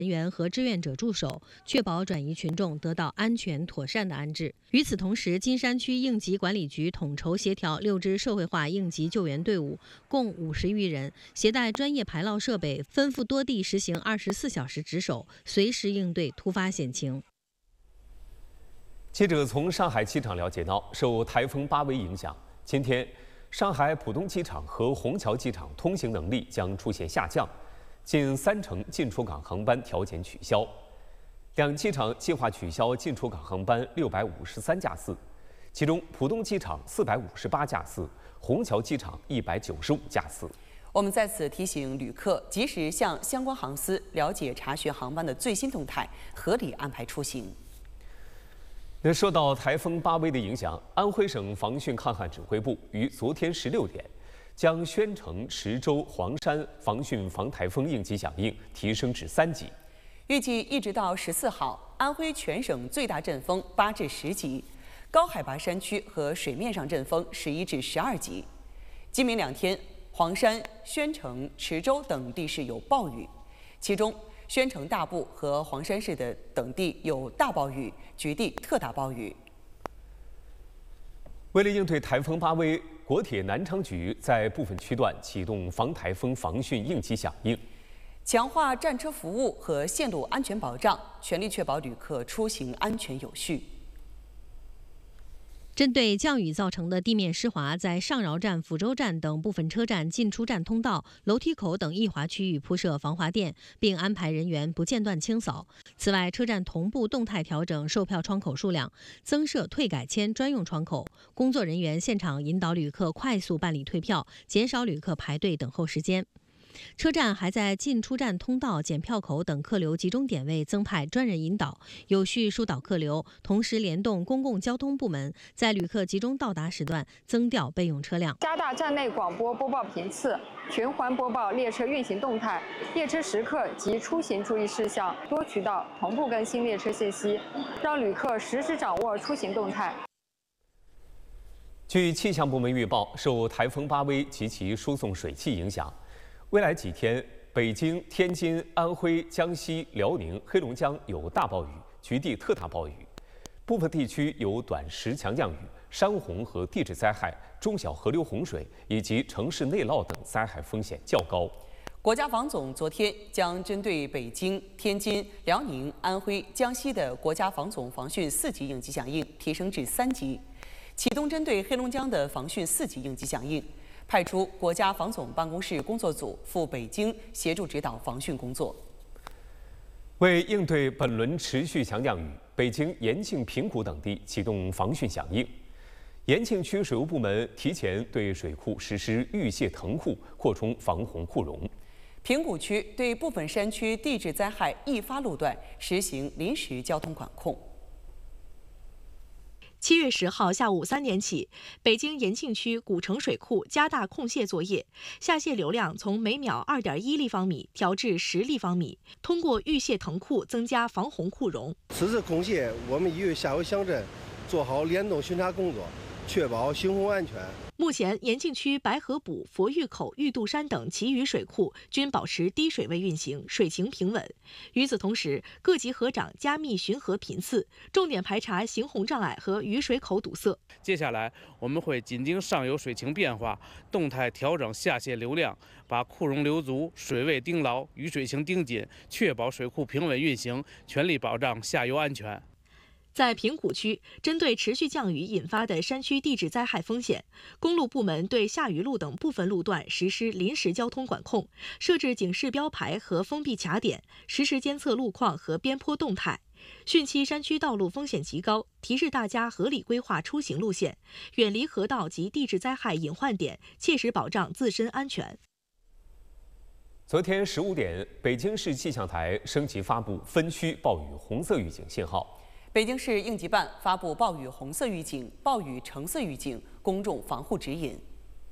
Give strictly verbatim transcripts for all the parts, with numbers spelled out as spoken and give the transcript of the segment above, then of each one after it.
人员和志愿者驻守，确保转移群众得到安全妥善的安置。与此同时，金山区应急管理局统筹协调六支社会化应急救援队伍，共五十余人，携带专业排涝设备，分赴多地实行二十四小时值守，随时应对突发险情。 记者从上海机场了解到，受台风巴威影响，今天上海浦东机场和虹桥机场通行能力将出现下降。近三成进出港航班条件取消，两机场计划取消进出港航班六百五十三架次，其中浦东机场四百五十八架次，虹桥机场一百九十五架次。 我们在此提醒旅客，及时向相关航司了解查询航班的最新动态，合理安排出行。 那受到台风巴威的影响，安徽省防汛抗旱指挥部于昨天十六点。将宣城、池州、黄山防汛防台风应急响应提升至三级。 预计一直到十四号，安徽全省最大阵风八至十级，高海拔山区和水面上阵风十一至十二级。今明两天，黄山、宣城、池州等地市有暴雨，其中宣城大部和黄山市的等地有大暴雨，局地特大暴雨。 为了应对台风巴威，国铁南昌局在部分区段启动防台风防汛应急响应， 强化战车服务和线路安全保障，全力确保旅客出行安全有序。 针对降雨造成的地面湿滑，在上饶站、抚州站等部分车站进出站通道、楼梯口等易滑区域铺设防滑垫，并安排人员不间断清扫。此外，车站同步动态调整售票窗口数量，增设退改签专用窗口，工作人员现场引导旅客快速办理退票，减少旅客排队等候时间。车站还在进出站通道、检票口等客流集中点位增派专人引导，有序疏导客流，同时联动公共交通部门，在旅客集中到达时段增调备用车辆， 加大站内广播播报频次，循环播报列车运行动态、列车时刻及出行注意事项，多渠道同步更新列车信息，让旅客实时掌握出行动态。 据气象部门预报，受台风巴威及其输送水汽影响，未来几天，北京、天津、安徽、江西、辽宁、黑龙江有大暴雨，局地特大暴雨，部分地区有短时强降雨、山洪和地质灾害、中小河流洪水以及城市内涝等灾害风险较高。 国家防总昨天将针对北京、天津、辽宁、安徽、江西的国家防总防汛四级应急响应提升至三级，启动针对黑龙江的防汛四级应急响应。派出国家防总办公室工作组赴北京协助指导防汛工作。 为应对本轮持续强降雨，北京、延庆、平谷等地启动防汛响应。延庆区水务部门提前对水库实施预泄腾库，扩充防洪库容。 平谷区对部分山区地质灾害易发路段实行临时交通管控。 七月十号下午三点起，北京延庆区古城水库加大控泄作业，下泄流量从每秒二点一立方米调至十立方米，通过预泄腾库增加防洪库容。 此次控泄，我们与下游乡镇做好联动巡查工作，确保行洪安全。 目前，延庆区白河堡、佛峪口、玉渡山等其余水库均保持低水位运行，水情平稳。与此同时，各级河长加密巡河频次，重点排查行洪障碍和雨水口堵塞。 接下来，我们会紧盯上游水情变化，动态调整下泄流量，把库容留足、水位盯牢、雨水情盯紧，确保水库平稳运行，全力保障下游安全。 在平谷区，针对持续降雨引发的山区地质灾害风险，公路部门对下余路等部分路段实施临时交通管控，设置警示标牌和封闭卡点，实时监测路况和边坡动态。汛期山区道路风险极高，提示大家合理规划出行路线，远离河道及地质灾害隐患点，切实保障自身安全。 昨天十五点，北京市气象台升级发布分区暴雨红色预警信号。 北京市应急办发布暴雨红色预警、暴雨橙色预警公众防护指引。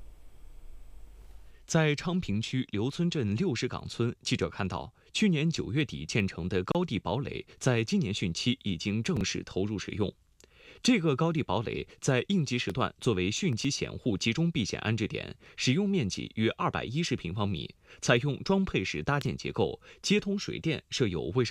在昌平区刘村镇六十岗村，记者看到，去年九月底建成的高地堡垒，在今年汛期已经正式投入使用。 这个高地堡垒在应急时段作为汛期险护集中避险安置点，使用面积约二百一十平方米，采用装配式搭建结构，接通水电，设有卫生